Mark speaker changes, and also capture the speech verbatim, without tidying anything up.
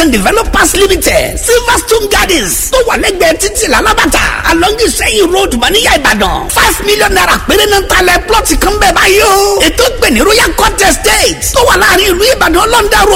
Speaker 1: and developers limited silverstone gardens tó wà lẹ́gbẹ̀ẹ́ títì lálàbàtà along Ìṣẹ́yìn road Mọ́níyà Ìbàdàn five million naira péré náà talẹ̀ plọ́ọ̀tì kan bẹ́ẹ̀ báyìí o. ètò ìpè ní royal court estate tó wà láàrin ìlú Ìbàdàn London road